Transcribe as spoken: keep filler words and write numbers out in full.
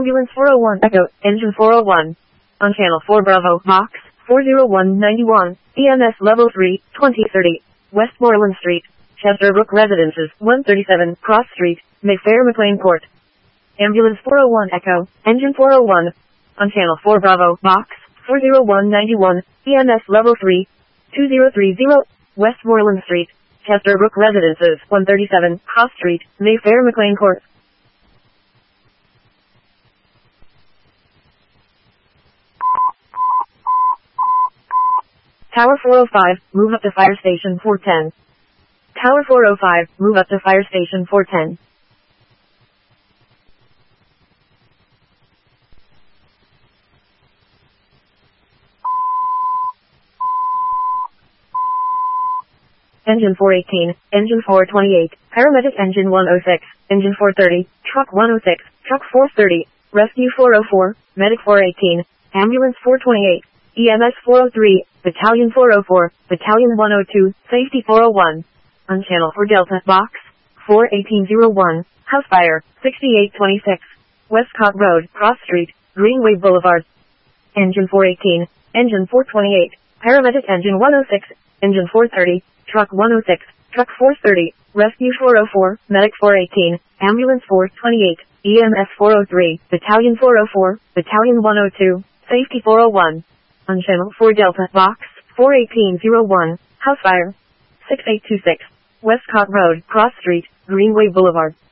Ambulance four oh one Echo, Engine four oh one. On Channel four Bravo, Box four oh one ninety-one, E M S Level three, twenty thirty, Westmoreland Street, Chesterbrook Residences, one thirty-seven, Cross Street, Mayfair McLean Court. Ambulance four oh one Echo, Engine four oh one. On Channel four Bravo, Box four oh one ninety-one, E M S Level three, two thousand thirty, Westmoreland Street, Chesterbrook Residences, one thirty-seven, Cross Street, Mayfair McLean Court. Tower four oh five, move up to Fire Station four ten. Tower four oh five, move up to Fire Station four ten. Engine four eighteen, Engine four twenty-eight, Paramedic Engine one oh six, Engine four thirty, Truck one oh six, Truck four thirty, Rescue four oh four, Medic four eighteen, Ambulance four twenty-eight, E M S four oh three, Battalion four oh four, Battalion one oh two, Safety four oh one. On Channel four Delta, Box four eighteen oh one, House Fire, sixty-eight twenty-six, Westcott Road, Cross Street, Greenway Boulevard. Engine four eighteen, Engine four twenty-eight, Paramedic Engine one oh six, Engine four thirty, Truck one oh six, Truck four thirty, Rescue four oh four, Medic four eighteen, Ambulance four twenty-eight, E M S four oh three, Battalion four oh four, Battalion one oh two, Safety four oh one. On Channel four Delta, Box four eighteen oh one, House Fire, sixty-eight twenty-six, Westcott Road, Cross Street, Greenway Boulevard.